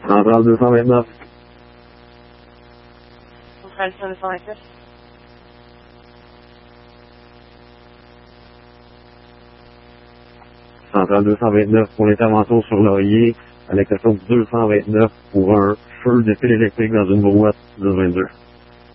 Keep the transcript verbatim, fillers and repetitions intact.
Centrale deux cent vingt-neuf. Centrale deux cent vingt-neuf. Centrale deux cent vingt-neuf pour l'intervention sur Laurier, à l'exception du deux cent vingt-neuf pour un feu de fil électrique dans une brouette de vingt-deux.